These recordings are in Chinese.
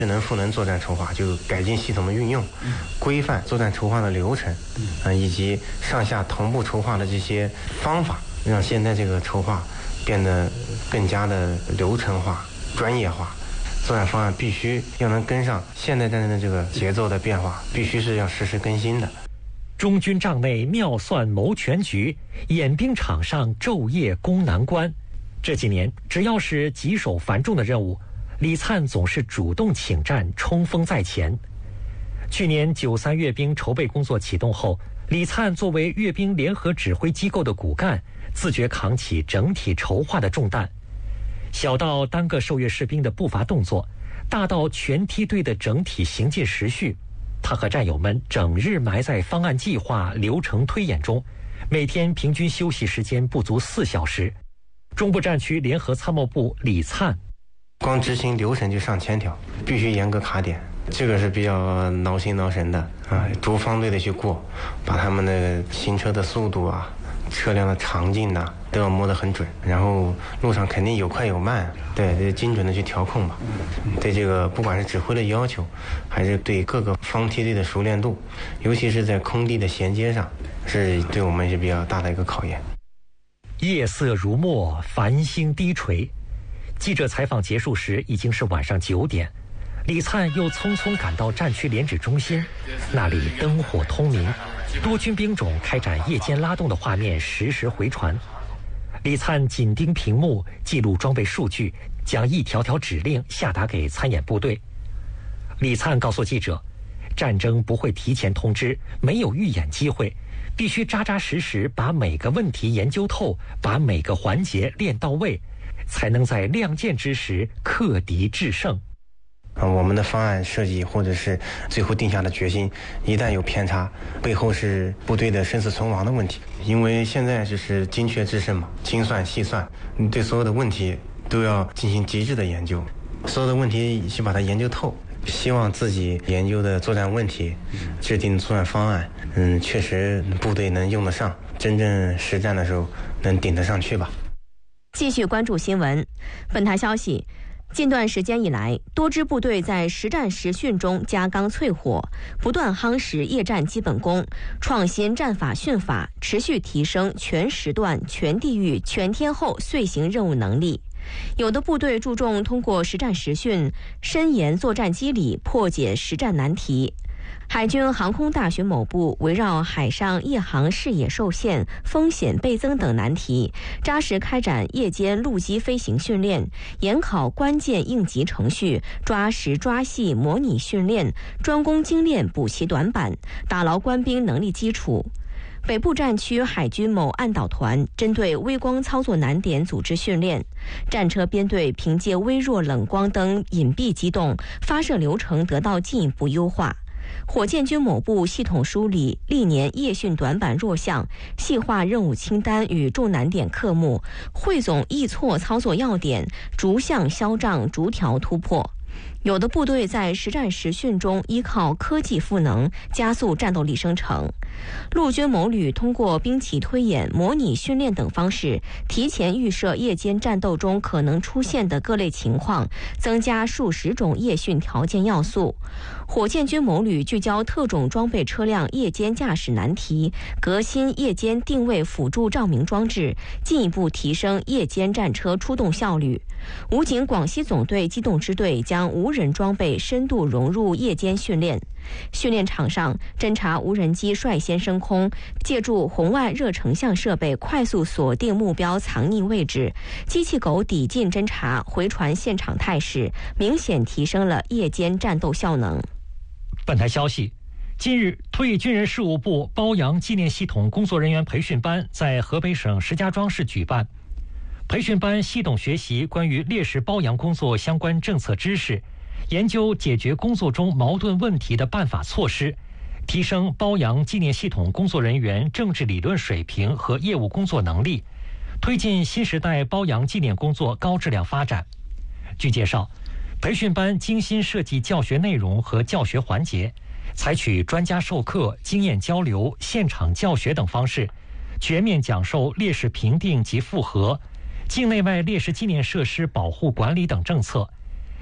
智能赋能作战筹划，就改进系统的运用，规范作战筹划的流程，以及上下同步筹划的这些方法，让现在这个筹划变得更加的流程化、专业化。作战方案必须要能跟上现代战争的这个节奏的变化，必须是要实时更新的。 中军帐内妙算谋全局，演兵场上昼夜攻难关。这几年，只要是棘手繁重的任务，李灿总是主动请战，冲锋在前。去年93阅兵筹备工作启动后，李灿作为阅兵联合指挥机构的骨干，自觉扛起整体筹划的重担。小到单个受阅士兵的步伐动作，大到全梯队的整体行进时序，他和战友们整日埋在方案计划、流程推演中，每天平均休息时间不足4小时。中部战区联合参谋部李灿， 光执行流程就上千条，必须严格卡点，这个是比较挠心挠神的啊！逐方队的去过，把他们的行车的速度啊、车辆的长径呐，都要摸得很准。然后路上肯定有快有慢，对，得精准的去调控吧。对这个不管是指挥的要求，还是对各个方梯队的熟练度，尤其是在空地的衔接上，是对我们是比较大的一个考验。 夜色如墨，繁星低垂。记者采访结束时已经是晚上9点，李灿又匆匆赶到战区联指中心，那里灯火通明，多军兵种开展夜间拉动的画面实时回传。李灿紧盯屏幕，记录装备数据，将一条条指令下达给参演部队。李灿告诉记者，战争不会提前通知，没有预演机会，必须扎扎实实把每个问题研究透，把每个环节练到位，才能在亮剑之时克敌制胜。 我们的方案设计或者是最后定下的决心，一旦有偏差，背后是部队的生死存亡的问题。因为现在就是精确制胜嘛，精算细算，你对所有的问题都要进行极致的研究，所有的问题去把它研究透。希望自己研究的作战问题、制定的作战方案，确实部队能用得上，真正实战的时候能顶得上去吧。 继续关注新闻。本台消息，近段时间以来，多支部队在实战实训中加钢淬火，不断夯实夜战基本功，创新战法训法，持续提升全时段、全地域、全天候遂行任务能力。有的部队注重通过实战实训深研作战机理，破解实战难题。海军航空大学某部围绕海上夜航视野受限、风险倍增等难题，扎实开展夜间陆基飞行训练，研考关键应急程序，抓实抓细模拟训练，专攻精练补齐短板，打牢官兵能力基础。北部战区海军某岸导团针对微光操作难点组织训练，战车编队凭借微弱冷光灯隐蔽机动，发射流程得到进一步优化。火箭军某部系统梳理历年夜训短板弱项，细化任务清单与重难点科目，汇总易错操作要点，逐项消障，逐条突破。有的部队在实战实训中依靠科技赋能，加速战斗力生成。陆军某旅通过兵棋推演、模拟训练等方式，提前预设夜间战斗中可能出现的各类情况，增加数十种夜训条件要素。火箭军某旅聚焦特种装备车辆夜间驾驶难题，革新夜间定位辅助照明装置，进一步提升夜间战车出动效率。武警广西总队机动支队将无人装备深度融入夜间训练。训练场上，侦察无人机率先升空，借助红外热成像设备快速锁定目标藏匿位置，机器狗抵近侦察，回传现场态势，明显提升了夜间战斗效能。 本台消息，近日，退役军人事务部褒扬纪念系统工作人员培训班在河北省石家庄市举办。培训班系统学习关于烈士褒扬工作相关政策知识，研究解决工作中矛盾问题的办法措施，提升褒扬纪念系统工作人员政治理论水平和业务工作能力，推进新时代褒扬纪念工作高质量发展。据介绍，培训班精心设计教学内容和教学环节，采取专家授课、经验交流、现场教学等方式，全面讲授烈士评定及复核、境内外烈士纪念设施保护管理等政策，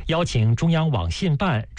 邀请中央网信办